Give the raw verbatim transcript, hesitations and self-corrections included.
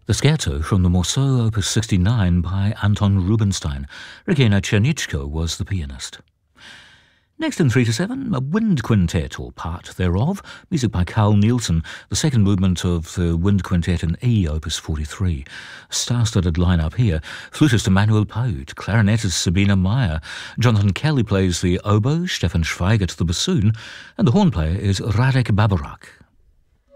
The Scherzo from the Morceau Opus sixty-nine by Anton Rubinstein. Regina Chernichko was the pianist. Next in three to seven, a wind quintet, or part thereof, music by Carl Nielsen, the second movement of the wind quintet in E, Opus forty-three. Star-studded lineup here: flutist Emmanuel Paut, clarinetist Sabina Meyer, Jonathan Kelly plays the oboe, Stefan Schweigert the bassoon, and the horn player is Radek Babarak.